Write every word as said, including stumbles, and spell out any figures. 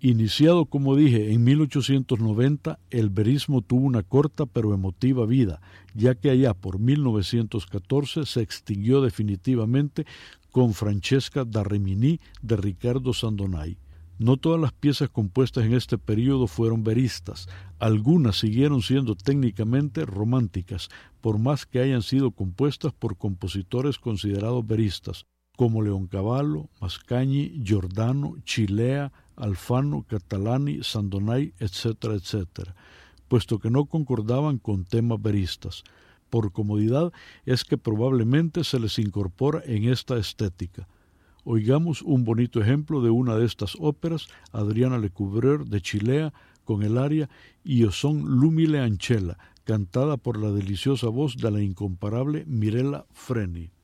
Iniciado, como dije, en mil ochocientos noventa, el verismo tuvo una corta pero emotiva vida, ya que allá por mil novecientos catorce se extinguió definitivamente con Francesca da Rimini de Riccardo Sandonai. No todas las piezas compuestas en este período fueron veristas, algunas siguieron siendo técnicamente románticas, por más que hayan sido compuestas por compositores considerados veristas, como Leoncavallo, Mascagni, Giordano, Cilea, Alfano, Catalani, Sandonai, etcétera, etcétera, puesto que no concordaban con temas veristas. Por comodidad es que probablemente se les incorpora en esta estética. Oigamos un bonito ejemplo de una de estas óperas, Adriana Lecouvreur de Cilea, con el aria Io son l'umile ancella, cantada por la deliciosa voz de la incomparable Mirella Freni.